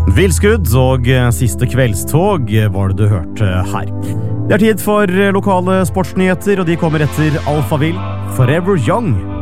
Vilskudd og siste kveldstog var det du hørte her. Det tid for lokale sportsnyheter, og de kommer etter Alphaville, Forever Young